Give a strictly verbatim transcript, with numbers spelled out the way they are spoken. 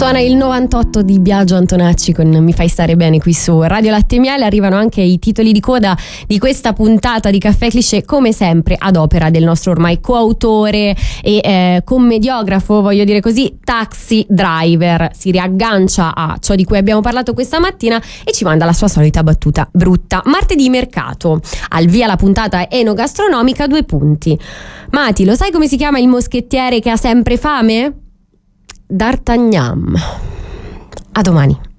Suona il novantotto di Biagio Antonacci con Mi fai stare bene qui su Radio Latte e Miele. Arrivano anche i titoli di coda di questa puntata di Caffè Cliché, come sempre ad opera del nostro ormai coautore e eh, commediografo, voglio dire così, Taxi Driver. Si riaggancia a ciò di cui abbiamo parlato questa mattina e ci manda la sua solita battuta brutta. Martedì mercato, al via la puntata enogastronomica, due punti. Mati, lo sai come si chiama il moschettiere che ha sempre fame? D'Artagnan. A domani.